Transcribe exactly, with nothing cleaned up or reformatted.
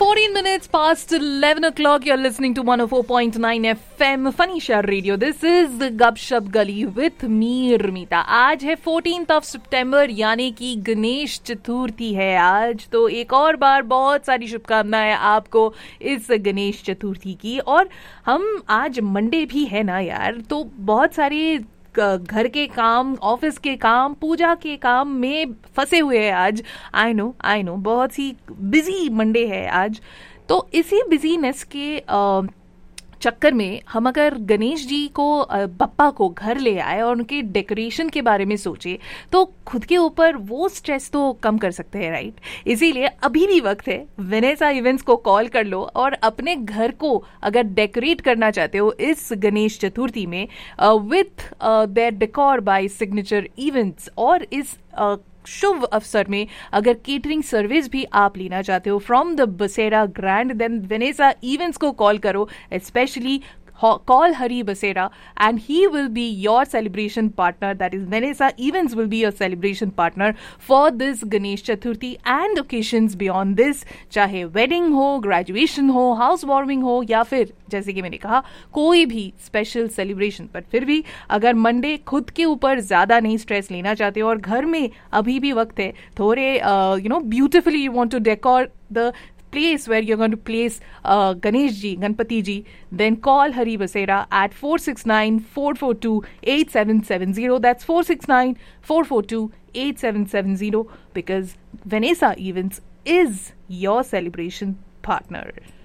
fourteen minutes past eleven o'clock. You're listening to one oh four point nine F M Fanisha Radio. This is the Gupshup Gully with me, Ramita. आज है fourteenth of September यानी कि गणेश चतुर्थी है आज. तो एक और बार बहुत सारी शुभकामनाएं आपको इस गणेश चतुर्थी की. और हम आज मंडे भी है ना यार, तो बहुत सारी घर के काम, ऑफिस के काम, पूजा के काम में फंसे हुए हैं आज. आई नो आई नो बहुत ही बिजी मंडे है आज. तो इसी बिजीनेस के आ, चक्कर में हम अगर गणेश जी को, बप्पा को घर ले आए और उनके डेकोरेशन के बारे में सोचे तो खुद के ऊपर वो स्ट्रेस तो कम कर सकते हैं, राइट. इसीलिए अभी भी वक्त है, वेनेसा इवेंट्स को कॉल कर लो और अपने घर को अगर डेकोरेट करना चाहते हो इस गणेश चतुर्थी में with their decor bye signature events, और इस uh, शुभ अवसर में अगर केटरिंग सर्विस भी आप लेना चाहते हो फ्रॉम द बसेरा ग्रैंड, देन वेनेसा इवेंट्स को कॉल करो. Specially call Hari Basera and he will be your celebration partner. That is, Venesa Events will be your celebration partner for this Ganesh Chaturthi and occasions beyond this. चाहे wedding हो, graduation हो, housewarming हो, या फिर जैसे कि मैंने कहा कोई भी स्पेशल सेलिब्रेशन. पर फिर भी अगर मंडे खुद के ऊपर ज़्यादा नहीं स्ट्रेस लेना चाहते हो और घर में अभी भी वक्त है, थोड़े you know beautifully you want to decor the place where you're going to place uh, Ganesh ji, Ganpati ji, then call Hari Basera at four six nine, four four two, eight seven seven zero. That's four six nine, four four two, eight seven seven zero because Venesa Events is your celebration partner.